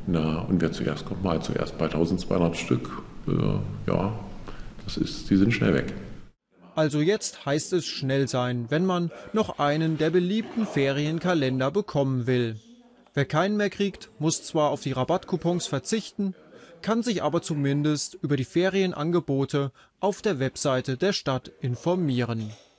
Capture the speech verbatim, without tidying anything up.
Na, und wer zuerst kommt, mal zuerst bei eintausendzweihundert Stück. Äh, ja, das ist, die sind schnell weg. Also jetzt heißt es schnell sein, wenn man noch einen der beliebten Ferienkalender bekommen will. Wer keinen mehr kriegt, muss zwar auf die Rabattcoupons verzichten, kann sich aber zumindest über die Ferienangebote auf der Webseite der Stadt informieren.